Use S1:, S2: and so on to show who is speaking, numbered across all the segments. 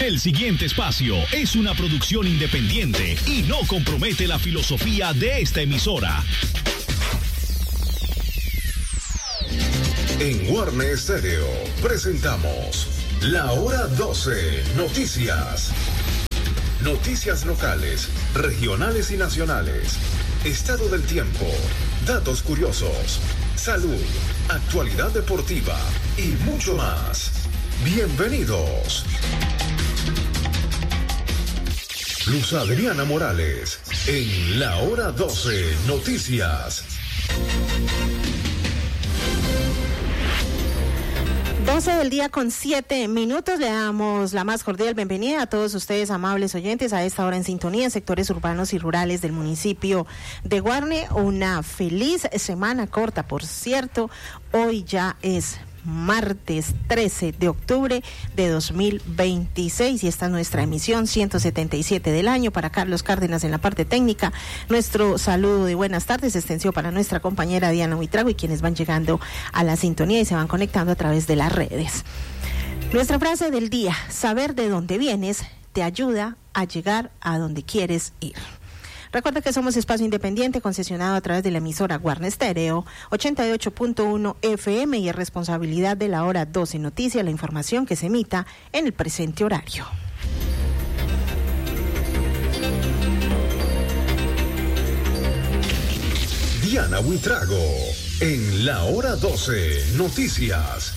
S1: El siguiente espacio es una producción independiente y no compromete la filosofía de esta emisora.
S2: En Guarne Estéreo presentamos La Hora 12 Noticias. Noticias locales, regionales y nacionales. Estado del tiempo, datos curiosos, salud, actualidad deportiva y mucho más. Bienvenidos. Luz Adriana Morales en La Hora 12 Noticias.
S3: 12 del día con 7 minutos. Le damos la más cordial bienvenida a todos ustedes, amables oyentes, a esta hora en sintonía en sectores urbanos y rurales del municipio de Guarne. Una feliz semana corta, por cierto. Hoy ya es martes 13 de octubre de 2026 y esta es nuestra emisión 177 del año. Para Carlos Cárdenas en la parte técnica, nuestro saludo de buenas tardes extensión para nuestra compañera Diana Huitrago y quienes van llegando a la sintonía y se van conectando a través de las redes. Nuestra frase del día: saber de dónde vienes te ayuda a llegar a donde quieres ir. Recuerda que somos espacio independiente concesionado a través de la emisora Guarne Estéreo 88.1 FM y es responsabilidad de La Hora 12 Noticias la información que se emita en el presente horario.
S2: Diana Huitrago en La Hora 12 Noticias.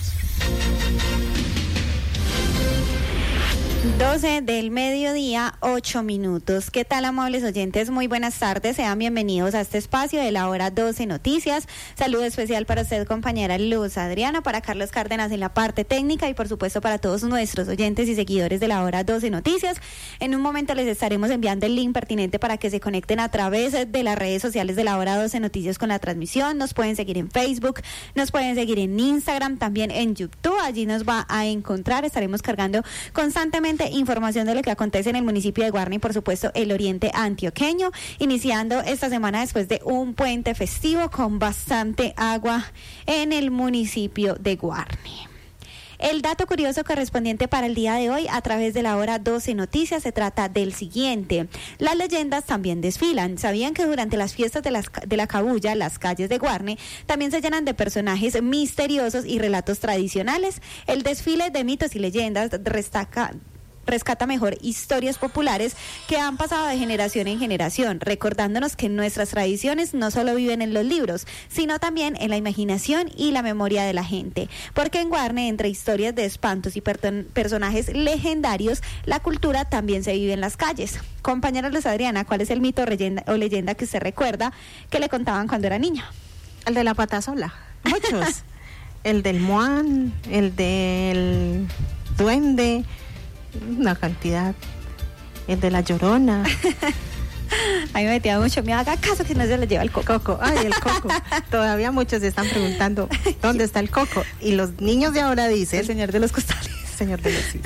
S4: 12 del mediodía, 8 minutos. ¿Qué tal, amables oyentes? Muy buenas tardes. Sean bienvenidos a este espacio de La Hora 12 Noticias. Saludo especial para usted, compañera Luz Adriana, para Carlos Cárdenas en la parte técnica y, por supuesto, para todos nuestros oyentes y seguidores de La Hora 12 Noticias. En un momento les estaremos enviando el link pertinente para que se conecten a través de las redes sociales de La Hora 12 Noticias con la transmisión. Nos pueden seguir en Facebook, nos pueden seguir en Instagram, también en YouTube. Allí nos va a encontrar. Estaremos cargando constantemente información de lo que acontece en el municipio de Guarne y por supuesto el oriente antioqueño, iniciando esta semana después de un puente festivo con bastante agua en el municipio de Guarne. El dato curioso correspondiente para el día de hoy a través de La Hora 12 Noticias se trata del siguiente: las leyendas también desfilan. ¿Sabían que durante las fiestas de la Cabuya, las calles de Guarne también se llenan de personajes misteriosos y relatos tradicionales? El desfile de mitos y leyendas rescata mejor historias populares que han pasado de generación en generación, recordándonos que nuestras tradiciones no solo viven en los libros, sino también en la imaginación y la memoria de la gente. Porque en Guarne, entre historias de espantos y personajes legendarios, la cultura también se vive en las calles. Compañera Luz Adriana, ¿cuál es el mito o leyenda que usted recuerda que le contaban cuando era niña?
S3: El de la pata sola, muchos. El del Moán, el del duende, una cantidad, el de la Llorona.
S4: A mí me metía mucho, me haga caso que no se le lleva el coco.
S3: Ay, el coco. Todavía muchos se están preguntando dónde está el coco y los niños de ahora dicen,
S4: el señor de los costales.
S3: Señor de los sí.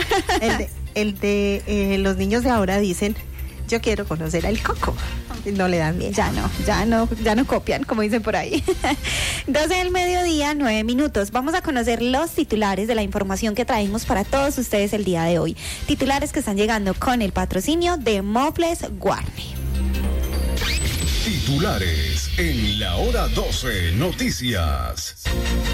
S3: Los niños de ahora dicen, yo quiero conocer al coco. No le dan miedo.
S4: Ya no copian, como dicen por ahí. 12 del mediodía, 9 minutos. Vamos a conocer los titulares de la información que traemos para todos ustedes el día de hoy. Titulares que están llegando con el patrocinio de Mofles Guarne.
S2: Titulares en La Hora 12 Noticias.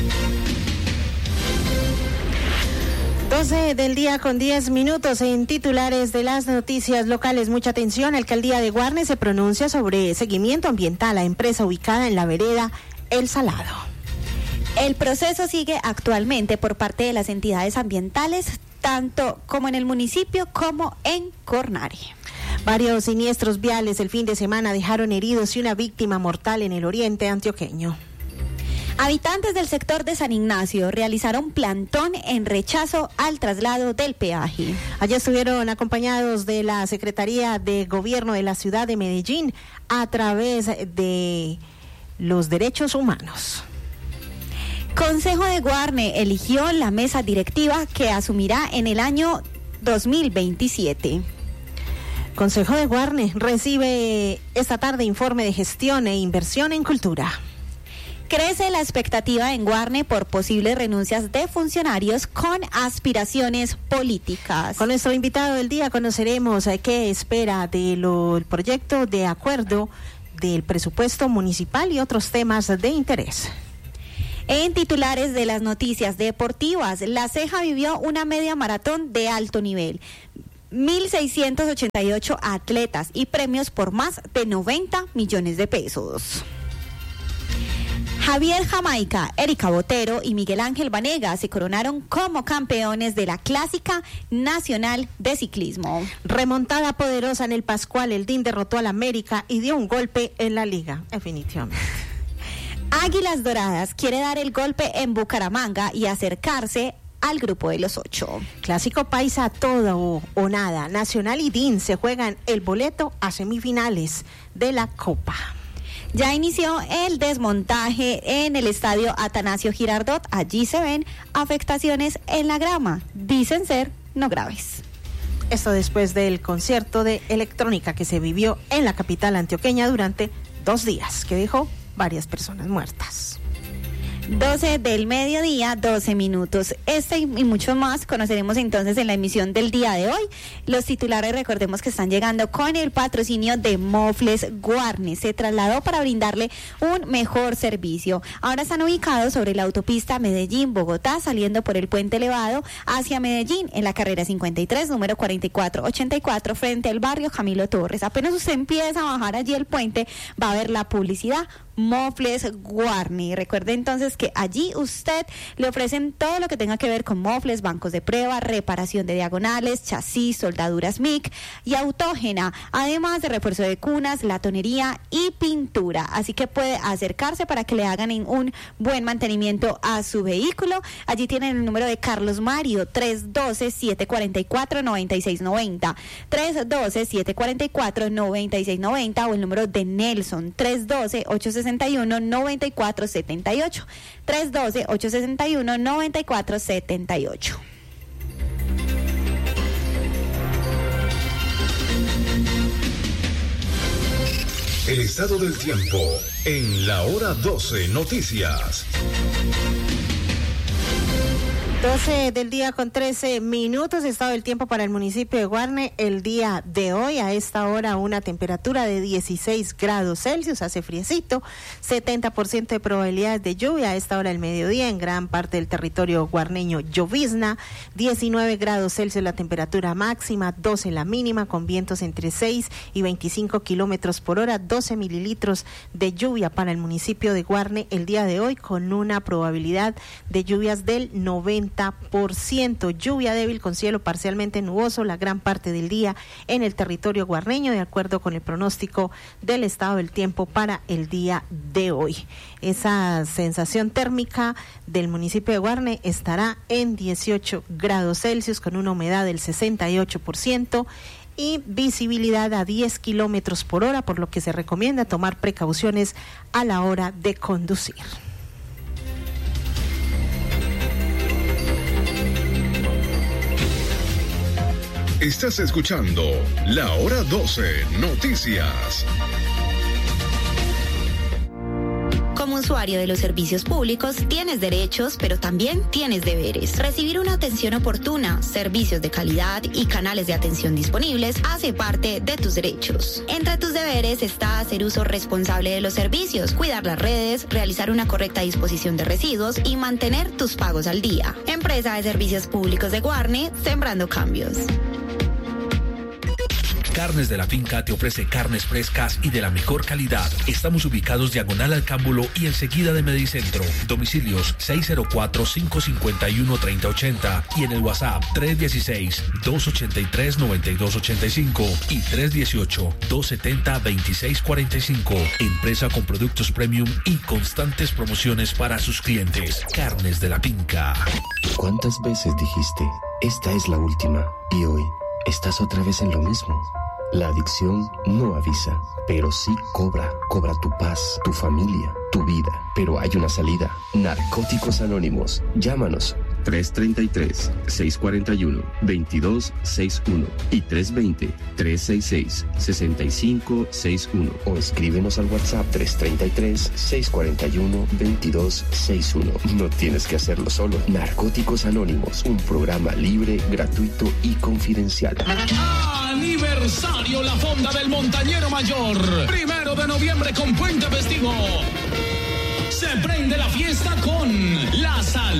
S3: 12 del día con 10 minutos en titulares de las noticias locales. Mucha atención, Alcaldía de Guarne se pronuncia sobre seguimiento ambiental a empresa ubicada en la vereda El Salado.
S4: El proceso sigue actualmente por parte de las entidades ambientales, tanto como en el municipio como en Cornare.
S3: Varios siniestros viales el fin de semana dejaron heridos y una víctima mortal en el oriente antioqueño.
S4: Habitantes del sector de San Ignacio realizaron plantón en rechazo al traslado del peaje.
S3: Allá estuvieron acompañados de la Secretaría de Gobierno de la ciudad de Medellín a través de los derechos humanos.
S4: Consejo de Guarne eligió la mesa directiva que asumirá en el año 2027.
S3: Consejo de Guarne recibe esta tarde informe de gestión e inversión en cultura.
S4: Crece la expectativa en Guarne por posibles renuncias de funcionarios con aspiraciones políticas.
S3: Con nuestro invitado del día conoceremos qué espera del proyecto de acuerdo del presupuesto municipal y otros temas de interés.
S4: En titulares de las noticias deportivas, La Ceja vivió una media maratón de alto nivel. 1.688 atletas y premios por más de 90 millones de pesos. Javier Jamaica, Erika Botero y Miguel Ángel Vanega se coronaron como campeones de la Clásica Nacional de Ciclismo.
S3: Remontada poderosa en el Pascual, el DIN derrotó al América y dio un golpe en la liga, definitivamente.
S4: Águilas Doradas quiere dar el golpe en Bucaramanga y acercarse al grupo de los 8.
S3: Clásico paisa, todo o nada. Nacional y DIN se juegan el boleto a semifinales de la Copa.
S4: Ya inició el desmontaje en el estadio Atanasio Girardot. Allí se ven afectaciones en la grama. Dicen ser no graves.
S3: Esto después del concierto de electrónica que se vivió en la capital antioqueña durante 2 días, que dejó varias personas muertas.
S4: 12 del mediodía, 12 minutos. Este y mucho más conoceremos entonces en la emisión del día de hoy. Los titulares, recordemos que están llegando con el patrocinio de Mofles Guarne. Se trasladó para brindarle un mejor servicio. Ahora están ubicados sobre la autopista Medellín-Bogotá, saliendo por el Puente Elevado hacia Medellín, en la carrera 53, número 4484, frente al barrio Camilo Torres. Apenas usted empieza a bajar allí el puente, va a ver la publicidad Mofles Guarne. Recuerde entonces que allí usted le ofrecen todo lo que tenga que ver con mofles, bancos de prueba, reparación de diagonales, chasis, soldaduras MIG y autógena, además de refuerzo de cunas, latonería y pintura. Así que puede acercarse para que le hagan un buen mantenimiento a su vehículo. Allí tienen el número de Carlos Mario, 312-744-9690, 312-744-9690, o el número de Nelson, 312-861-9478, 312-861-9478.
S2: El estado del tiempo en la hora 12 noticias.
S3: 12 del día con 13 minutos, estado del tiempo para el municipio de Guarne el día de hoy. A esta hora una temperatura de 16 grados Celsius, hace friecito, 70% de probabilidades de lluvia. A esta hora del mediodía en gran parte del territorio guarneño llovizna, 19 grados Celsius la temperatura máxima, 12 la mínima, con vientos entre 6 y 25 kilómetros por hora, 12 mililitros de lluvia para el municipio de Guarne el día de hoy, con una probabilidad de lluvias del 90%. Lluvia débil con cielo parcialmente nuboso la gran parte del día en el territorio guarneño, de acuerdo con el pronóstico del estado del tiempo para el día de hoy. Esa sensación térmica del municipio de Guarne estará en 18 grados Celsius con una humedad del 68% y visibilidad a 10 kilómetros por hora, por lo que se recomienda tomar precauciones a la hora de conducir.
S2: Estás escuchando La Hora 12 Noticias.
S5: Como usuario de los servicios públicos, tienes derechos, pero también tienes deberes. Recibir una atención oportuna, servicios de calidad y canales de atención disponibles hace parte de tus derechos. Entre tus deberes está hacer uso responsable de los servicios, cuidar las redes, realizar una correcta disposición de residuos y mantener tus pagos al día. Empresa de Servicios Públicos de Guarne, sembrando cambios.
S6: Carnes de la Finca te ofrece carnes frescas y de la mejor calidad. Estamos ubicados diagonal al Cámbulo y enseguida de Medicentro. Domicilios 604-551-3080 y en el WhatsApp 316-283-9285 y 318-270-2645. Empresa con productos premium y constantes promociones para sus clientes. Carnes de la Finca.
S7: ¿Cuántas veces dijiste, esta es la última? Y hoy estás otra vez en lo mismo. La adicción no avisa, pero sí cobra tu paz, tu familia, tu vida. Pero hay una salida. Narcóticos Anónimos. Llámanos 333-641-2261 y 320-366-6561 o escríbenos al WhatsApp 333-641-2261. No tienes que hacerlo solo. Narcóticos Anónimos, un programa libre, gratuito y confidencial.
S1: Aniversario La Fonda del Montañero Mayor. 1 de noviembre con puente festivo. Se prende la fiesta con